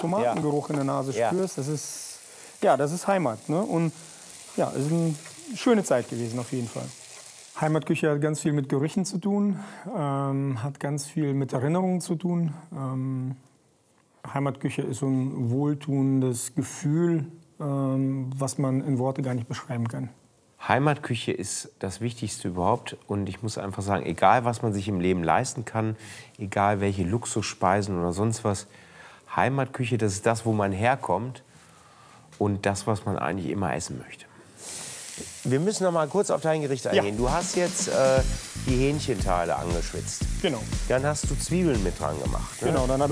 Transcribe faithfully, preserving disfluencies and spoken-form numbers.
Tomatengeruch in der Nase Ja. spürst, das ist, ja, das ist Heimat. Ne? Und ja, es ist eine schöne Zeit gewesen auf jeden Fall. Heimatküche hat ganz viel mit Gerüchen zu tun, ähm, hat ganz viel mit Erinnerungen zu tun. Ähm, Heimatküche ist so ein wohltuendes Gefühl, ähm, was man in Worte gar nicht beschreiben kann. Heimatküche ist das Wichtigste überhaupt. Und ich muss einfach sagen, egal was man sich im Leben leisten kann, egal welche Luxusspeisen oder sonst was, Heimatküche, das ist das, wo man herkommt und das, was man eigentlich immer essen möchte. Wir müssen noch mal kurz auf dein Gericht eingehen. Ja. Du hast jetzt äh, die Hähnchenteile angeschwitzt. Genau. Dann hast du Zwiebeln mit dran gemacht. Ne? Genau, dann